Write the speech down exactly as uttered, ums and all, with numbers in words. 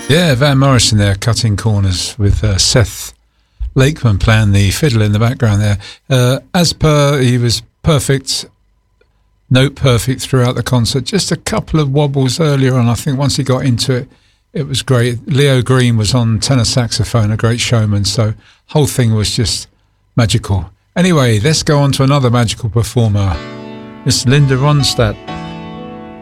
Yeah, Van Morrison there, cutting corners with uh, Seth Lakeman playing the fiddle in the background there. Uh, as per, he was perfect, note perfect throughout the concert. Just a couple of wobbles earlier on. I think once he got into it, it was great. Leo Green was on tenor saxophone, a great showman. So whole thing was just magical. Anyway, let's go on to another magical performer, Miss Linda Ronstadt.